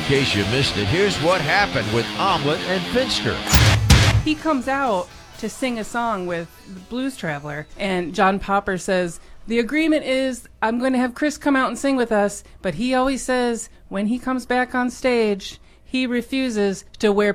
case you missed it, here's what happened with Omelet and Finster. He comes out to sing a song with the Blues Traveler, and John Popper says, the agreement is I'm going to have Chris come out and sing with us, but he always says when he comes back on stage, he refuses to wear